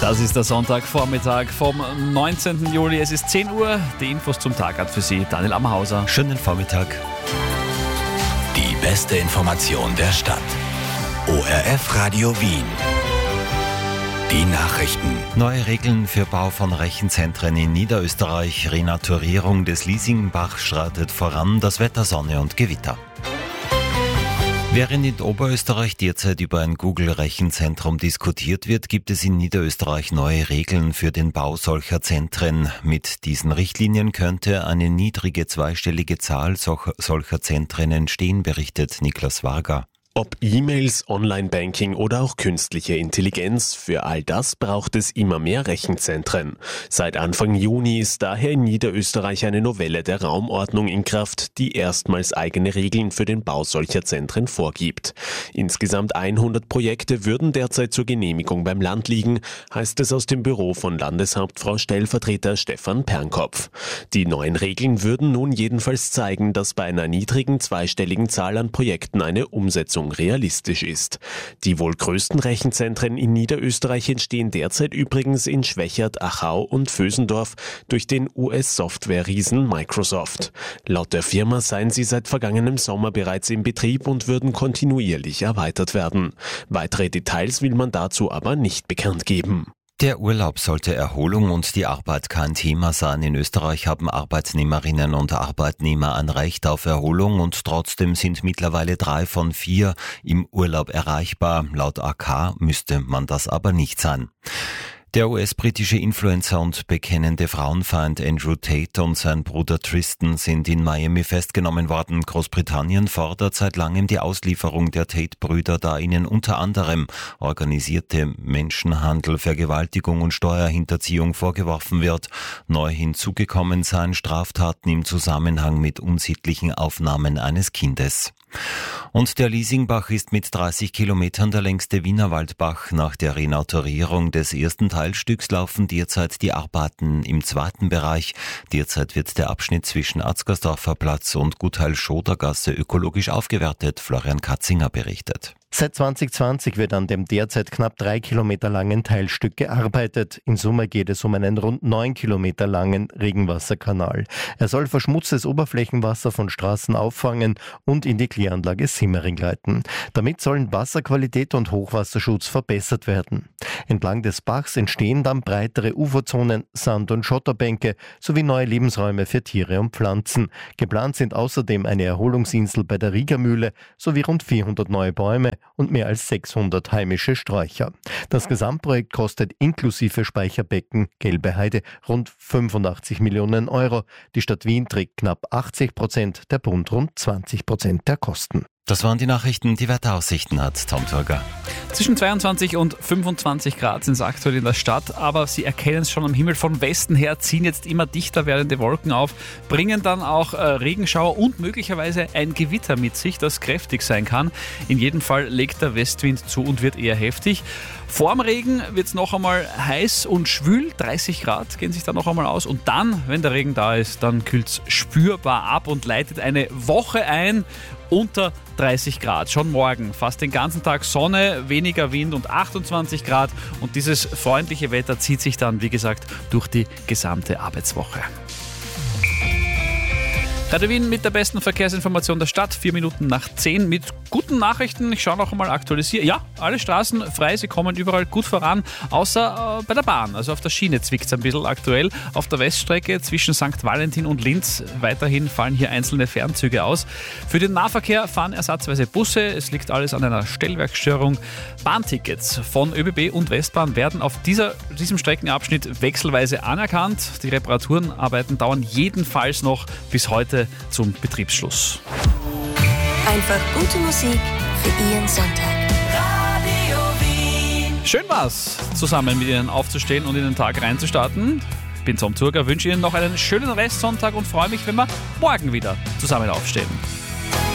Das ist der Sonntagvormittag vom 19. Juli. Es ist 10 Uhr. Die Infos zum Tag hat für Sie Daniel Amhauser. Schönen Vormittag. Die beste Information der Stadt. ORF Radio Wien. Die Nachrichten. Neue Regeln für Bau von Rechenzentren in Niederösterreich. Renaturierung des Liesingbach schreitet voran. Das Wetter, Sonne und Gewitter. Während in Oberösterreich derzeit über ein Google-Rechenzentrum diskutiert wird, gibt es in Niederösterreich neue Regeln für den Bau solcher Zentren. Mit diesen Richtlinien könnte eine niedrige zweistellige Zahl solcher Zentren entstehen, berichtet Niklas Varga. Ob E-Mails, Online-Banking oder auch künstliche Intelligenz, für all das braucht es immer mehr Rechenzentren. Seit Anfang Juni ist daher in Niederösterreich eine Novelle der Raumordnung in Kraft, die erstmals eigene Regeln für den Bau solcher Zentren vorgibt. Insgesamt 100 Projekte würden derzeit zur Genehmigung beim Land liegen, heißt es aus dem Büro von Landeshauptfrau Stellvertreter Stefan Pernkopf. Die neuen Regeln würden nun jedenfalls zeigen, dass bei einer niedrigen zweistelligen Zahl an Projekten eine Umsetzung realistisch ist. Die wohl größten Rechenzentren in Niederösterreich entstehen derzeit übrigens in Schwächert, Achau und Vösendorf durch den US-Software-Riesen Microsoft. Laut der Firma seien sie seit vergangenem Sommer bereits in Betrieb und würden kontinuierlich erweitert werden. Weitere Details will man dazu aber nicht bekannt geben. Der Urlaub sollte Erholung und die Arbeit kein Thema sein. In Österreich haben Arbeitnehmerinnen und Arbeitnehmer ein Recht auf Erholung und trotzdem sind mittlerweile 3 von 4 im Urlaub erreichbar. Laut AK müsste man das aber nicht sein. Der US-britische Influencer und bekennende Frauenfeind Andrew Tate und sein Bruder Tristan sind in Miami festgenommen worden. Großbritannien fordert seit langem die Auslieferung der Tate-Brüder, da ihnen unter anderem organisierte Menschenhandel, Vergewaltigung und Steuerhinterziehung vorgeworfen wird. Neu hinzugekommen seien Straftaten im Zusammenhang mit unsittlichen Aufnahmen eines Kindes. Und der Liesingbach ist mit 30 Kilometern der längste Wienerwaldbach. Nach der Renaturierung des ersten Teilstücks laufen derzeit die Arbeiten im zweiten Bereich. Derzeit wird der Abschnitt zwischen Atzgersdorfer Platz und Gutheil-Schodergasse ökologisch aufgewertet. Florian Katzinger berichtet. Seit 2020 wird an dem derzeit knapp 3 Kilometer langen Teilstück gearbeitet. In Summe geht es um einen rund 9 Kilometer langen Regenwasserkanal. Er soll verschmutztes Oberflächenwasser von Straßen auffangen und in die Kläranlage Simmering leiten. Damit sollen Wasserqualität und Hochwasserschutz verbessert werden. Entlang des Bachs entstehen dann breitere Uferzonen, Sand- und Schotterbänke sowie neue Lebensräume für Tiere und Pflanzen. Geplant sind außerdem eine Erholungsinsel bei der Riegermühle sowie rund 400 neue Bäume und mehr als 600 heimische Sträucher. Das Gesamtprojekt kostet inklusive Speicherbecken Gelbe Heide rund 85 Millionen Euro. Die Stadt Wien trägt knapp 80%, der Bund rund 20% der Kosten. Das waren die Nachrichten. Die Wetteraussichten hat Tom Turger. Zwischen 22 und 25 Grad sind es aktuell in der Stadt, aber Sie erkennen es schon am Himmel. Von Westen her ziehen jetzt immer dichter werdende Wolken auf, bringen dann auch Regenschauer und möglicherweise ein Gewitter mit sich, das kräftig sein kann. In jedem Fall legt der Westwind zu und wird eher heftig. Vorm Regen wird es noch einmal heiß und schwül, 30 Grad gehen sich dann noch einmal aus. Und dann, wenn der Regen da ist, dann kühlt es spürbar ab und leitet eine Woche ein unter 30 Grad. Schon morgen fast den ganzen Tag Sonne, weniger Wind und 28 Grad. Und dieses freundliche Wetter zieht sich dann, wie gesagt, durch die gesamte Arbeitswoche. Radio Wien mit der besten Verkehrsinformation der Stadt, 4 Minuten nach 10 mit guten Nachrichten. Ich schaue noch einmal aktualisieren. Ja, alle Straßen frei, sie kommen überall gut voran, außer bei der Bahn. Also auf der Schiene zwickt es ein bisschen aktuell. Auf der Weststrecke zwischen St. Valentin und Linz weiterhin fallen hier einzelne Fernzüge aus. Für den Nahverkehr fahren ersatzweise Busse. Es liegt alles an einer Stellwerksstörung. Bahntickets von ÖBB und Westbahn werden auf diesem Streckenabschnitt wechselweise anerkannt. Die Reparaturenarbeiten dauern jedenfalls noch bis heute zum Betriebsschluss. Einfach gute Musik für Ihren Sonntag. Radio Wien. Schön war's, zusammen mit Ihnen aufzustehen und in den Tag reinzustarten. Ich bin Tom Turger, wünsche Ihnen noch einen schönen Restsonntag und freue mich, wenn wir morgen wieder zusammen aufstehen.